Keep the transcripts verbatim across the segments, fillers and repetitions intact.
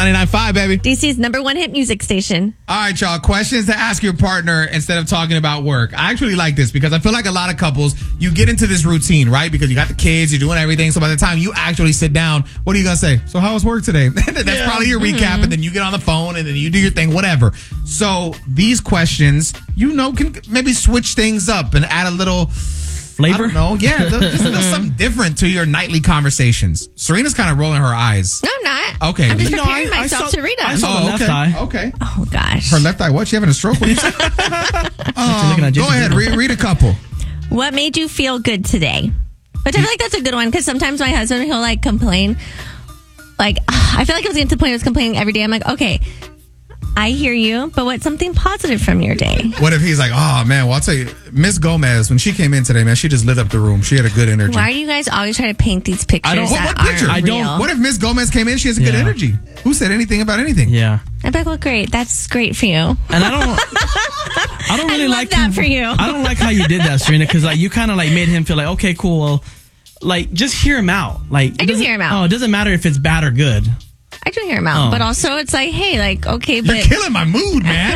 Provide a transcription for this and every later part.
ninety-nine point five, baby. D C's number one hit music station. All right, y'all. Questions to ask your partner instead of talking about work. I actually like this because I feel like a lot of couples, you get into this routine, right? Because you got the kids, you're doing everything. So by the time you actually sit down, what are you going to say? So how was work today? That's yeah. probably your recap. Mm-hmm. And then you get on the phone and then you do your thing, whatever. So these questions, you know, can maybe switch things up and add a little flavor. I don't know. Yeah. Just something different to your nightly conversations. Serena's kind of rolling her eyes. No, I'm not. Okay. I'm just you know, preparing I, myself I saw, to read I them. saw Oh, the left okay. eye. Okay. Oh, gosh. Her left eye, what? She having a stroke? What you say? um, looking at go ahead. Read, read a couple. What made you feel good today? Which I feel like that's a good one because sometimes my husband, he'll like complain. Like, I feel like I was getting to the point where I was complaining every day. I'm like, okay, I hear you, but what's something positive from your day? What if he's like, oh, man, well, I'll tell you, Miss Gomez, when she came in today, man, she just lit up the room. She had a good energy. Why do you guys always try to paint these pictures I don't, what, that what picture? aren't I don't. real? What if Miss Gomez came in, she has a good Yeah. energy? Who said anything about anything? Yeah. I'm like, well, great. That's great for you. And I don't, I don't really I love like that you, for you. I don't like how you did that, Serena, because like you kind of like made him feel like, okay, cool. Well, like just hear him out. Like I do hear him out. Oh, it doesn't matter if it's bad or good. I do hear him out, Oh. but also it's like, hey, like, okay, but You're killing my mood, man.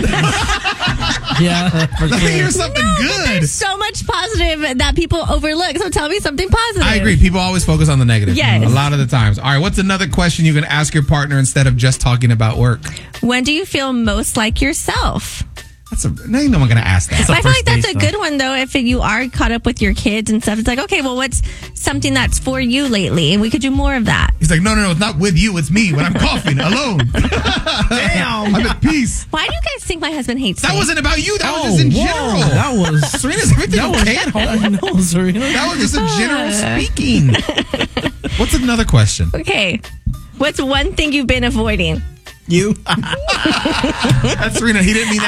Yeah. For Let me hear sure. something no, but good. there's so much positive that people overlook. So tell me something positive. I agree. People always focus on the negative. Yes. A lot of the times. All right. What's another question you can ask your partner instead of just talking about work? When do you feel most like yourself? That's a, no, ain't no one going to ask that. But I feel first like that's base, a though. good one, though, if you are caught up with your kids and stuff. It's like, okay, well, what's something that's for you lately? And we could do more of that. He's like, no, no, no. It's not with you. It's me when I'm coughing alone. Damn. I'm at peace. Why do you guys think my husband hates That me? wasn't about you. That Oh, was just in whoa. general. That was. Serena's everything That was. okay at home? I know, Serena. That was just a general speaking. What's another question? Okay. What's one thing you've been avoiding? You. That's Serena. He didn't mean that.